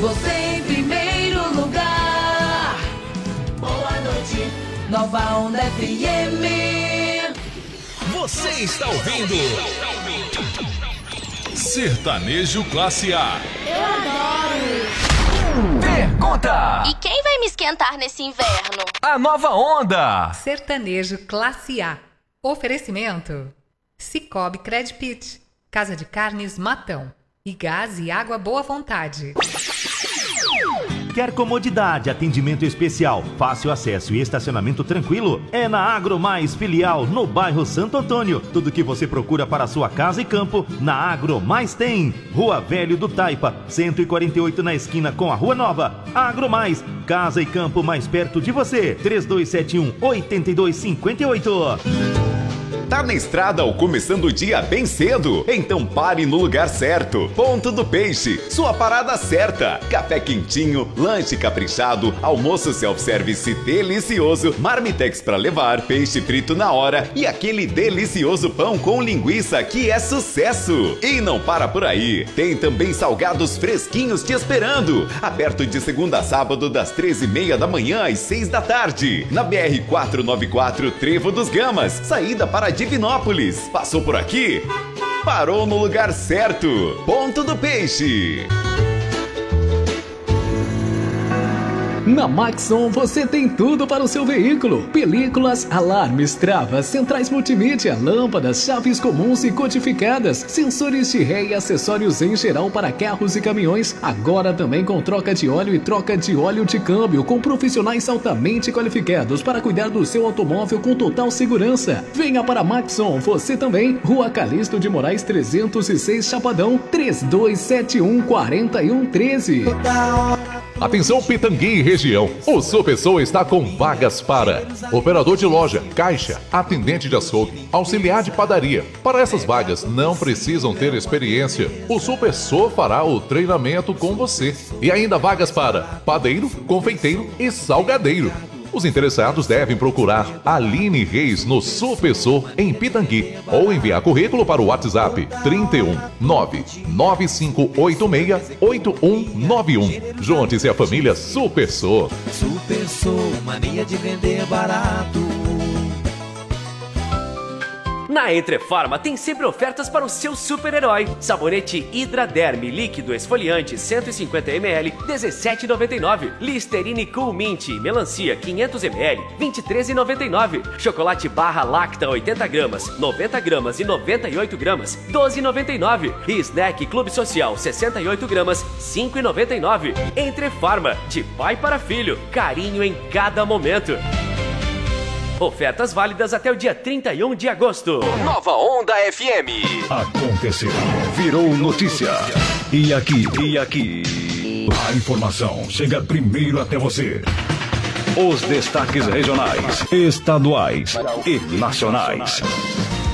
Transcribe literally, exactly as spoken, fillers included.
você em primeiro lugar. Boa noite, Nova Onda F M. Você está ouvindo Sertanejo Classe A. Eu adoro. Pergunta: E quem vai me esquentar nesse inverno? A Nova Onda. Sertanejo Classe A. Oferecimento: Cicobi Credpit, Casa de Carnes Matão e Gás e Água Boa Vontade. Quer comodidade, atendimento especial, fácil acesso e estacionamento tranquilo? É na Agro Mais Filial, no bairro Santo Antônio. Tudo que você procura para sua casa e campo, na Agro Mais tem. Rua Velho do Taipa, cento e quarenta e oito na esquina com a Rua Nova. Agro Mais, casa e campo mais perto de você. três dois sete um, oito dois cinco oito. Tá na estrada ou começando o dia bem cedo? Então pare no lugar certo. Ponto do Peixe, sua parada certa. Café quentinho, lanche caprichado, almoço self-service delicioso, marmitex pra levar, peixe frito na hora e aquele delicioso pão com linguiça que é sucesso. E não para por aí, tem também salgados fresquinhos te esperando. Aberto de segunda a sábado das treze e meia da manhã às seis da tarde. Na B R quatrocentos e noventa e quatro, Trevo dos Gamas, saída para Divinópolis. Passou por aqui? Parou no lugar certo. Ponto do Peixe. Na Maxon você tem tudo para o seu veículo: películas, alarmes, travas, centrais multimídia, lâmpadas, chaves comuns e codificadas, sensores de ré e acessórios em geral para carros e caminhões. Agora também com troca de óleo e troca de óleo de câmbio, com profissionais altamente qualificados para cuidar do seu automóvel com total segurança. Venha para a Maxon, você também. Rua Calixto de Moraes trezentos e seis, Chapadão, três dois sete um, quatro um um três. Atenção Pitangui e região, o Supersol está com vagas para operador de loja, caixa, atendente de açougue, auxiliar de padaria. Para essas vagas não precisam ter experiência, o Supersol fará o treinamento com você. E ainda vagas para padeiro, confeiteiro e salgadeiro. Os interessados devem procurar Aline Reis no Supersol em Pitangui ou enviar currículo para o WhatsApp trinta e um, nove nove cinco oito seis, oito um nove um. Junte-se à família Supersol. Supersol, mania de vender barato. Na Entrefarma tem sempre ofertas para o seu super-herói. Sabonete Hidraderme líquido esfoliante cento e cinquenta mililitros, dezessete reais e noventa e nove centavos. Listerine Cool Mint melancia quinhentos mililitros, vinte e três reais e noventa e nove centavos. Chocolate Barra Lacta oitenta gramas, noventa gramas e noventa e oito gramas, doze reais e noventa e nove centavos. E Snack Clube Social sessenta e oito gramas, cinco reais e noventa e nove centavos. Entrefarma, de pai para filho, carinho em cada momento. Ofertas válidas até o dia trinta e um de agosto. Nova Onda F M. Aconteceu. Virou notícia. E aqui, e aqui, a informação chega primeiro até você. Os destaques regionais, estaduais e nacionais.